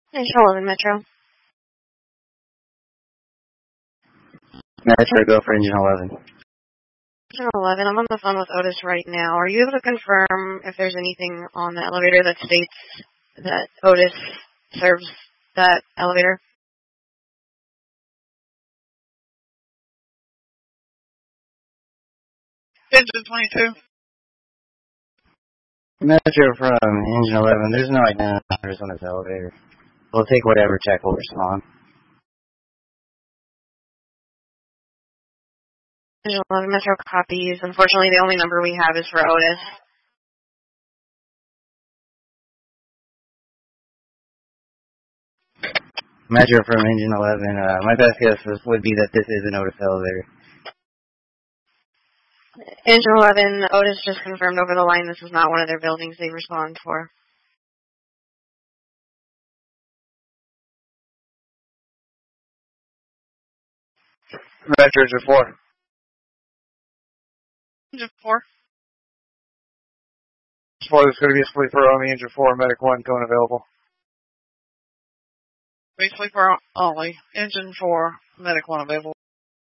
Engine 11, Metro. Metro, go for Engine 11. Engine 11, I'm on the phone with Otis right now. Are you able to confirm if there's anything on the elevator that states that Otis serves that elevator? Engine 22. Metro from Engine 11, there's no identifiers on this elevator. We'll take whatever check will respond. Engine 11, Metro copies. Unfortunately, the only number we have is for Otis. Metro from Engine 11, my best guess would be that this is an Otis elevator. Engine 11, Otis just confirmed over the line this is not one of their buildings they respond for. Metro, Engine 4. Engine 4. Engine 4, there's going to be a sleeper on the Engine 4, Medic 1 going available. Wait, sleeper only. Engine 4, Medic 1 available.